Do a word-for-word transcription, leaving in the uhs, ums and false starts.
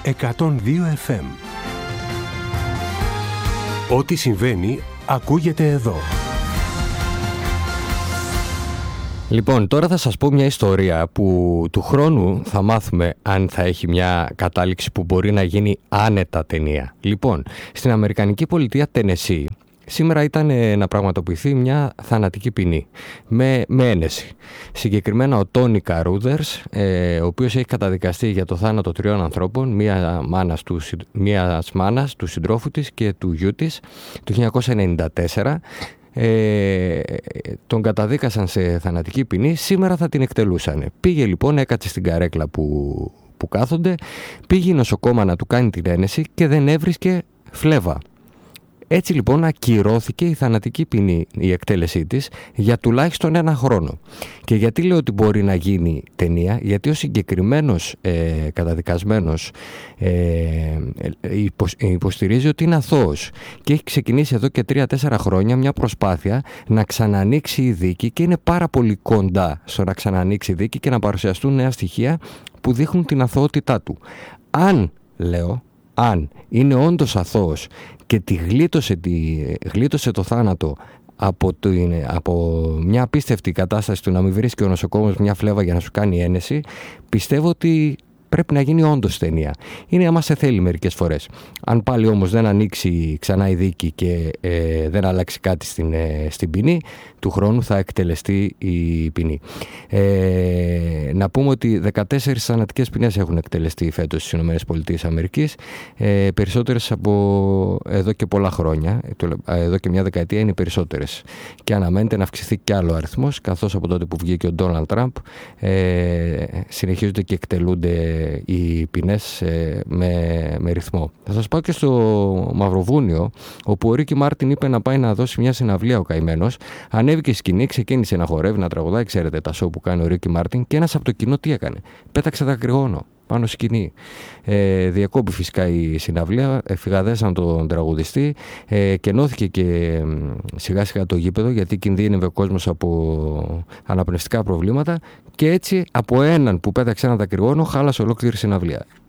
εκατόν δύο εφ εμ. Ό,τι συμβαίνει ακούγεται εδώ. Λοιπόν, τώρα θα σας πω μια ιστορία που του χρόνου θα μάθουμε αν θα έχει μια κατάληξη που μπορεί να γίνει άνετα ταινία. Λοιπόν, στην Αμερικανική πολιτεία Τενεσί σήμερα ήταν να πραγματοποιηθεί μια θανατική ποινή με, με ένεση. Συγκεκριμένα ο Τόνι Καρούδερς, ε, ο οποίος έχει καταδικαστεί για το θάνατο τριών ανθρώπων, μία μάνας του, μίας μάνας, του συντρόφου της και του γιού της, το χίλια εννιακόσια ενενήντα τέσσερα. Ε, τον καταδίκασαν σε θανατική ποινή, σήμερα θα την εκτελούσαν. Πήγε λοιπόν, έκατσε στην καρέκλα που, που κάθονται, πήγε η νοσοκόμα να του κάνει την ένεση και δεν έβρισκε φλέβα. Έτσι λοιπόν ακυρώθηκε η θανατική ποινή, η εκτέλεσή της, για τουλάχιστον ένα χρόνο. Και γιατί λέω ότι μπορεί να γίνει ταινία? Γιατί ο συγκεκριμένος ε, καταδικασμένος ε, υπο, υποστηρίζει ότι είναι αθώος και έχει ξεκινήσει εδώ και τρία τέσσερα χρόνια μια προσπάθεια να ξανανοίξει η δίκη και είναι πάρα πολύ κοντά στο να ξανανοίξει η δίκη και να παρουσιαστούν νέα στοιχεία που δείχνουν την αθωότητά του. Αν, λέω, αν είναι όντως αθώος και τη γλίτωσε, τη, γλίτωσε το θάνατο από, το, από μια απίστευτη κατάσταση του να μην βρίσκει ο νοσοκόμος μια φλέβα για να σου κάνει ένεση, πιστεύω ότι πρέπει να γίνει όντως ταινία. Είναι άμα σε θέλει μερικές φορές. Αν πάλι όμως δεν ανοίξει ξανά η δίκη και ε, δεν αλλάξει κάτι στην, ε, στην ποινή, του χρόνου θα εκτελεστεί η ποινή. Ε, να πούμε ότι δεκατέσσερις θανατικές ποινές έχουν εκτελεστεί φέτος στις ΗΠΑ, ε, περισσότερες από εδώ και πολλά χρόνια, εδώ και μια δεκαετία είναι περισσότερες. Και αναμένεται να αυξηθεί κι άλλο αριθμός, καθώς από τότε που βγήκε ο Ντόναλντ Τραμπ ε, συνεχίζονται και εκτελούνται οι ποινές ε, με, με ρυθμό. Θα σας πάω και στο Μαυροβούνιο, όπου ο Ρίκι Μάρτιν είπε να πάει να δώσει μια συναυλία ο καημένος. Ανέβηκε στη σκηνή, ξεκίνησε να χορεύει, να τραγουδάει, ξέρετε τα σοου που κάνει ο Ρίκι Μάρτιν, και ένας από το κοινό τι έκανε? Πέταξε δακρυγόνο πάνω σκηνή. Ε, διακόπη φυσικά η συναυλία, φυγαδέσαν τον τραγουδιστή, ε, κενώθηκε και σιγά σιγά το γήπεδο, γιατί κινδύνευε ο κόσμος από αναπνευστικά προβλήματα, και έτσι από έναν που πέταξε ένα δακρυγόνο χάλασε ολόκληρη συναυλία.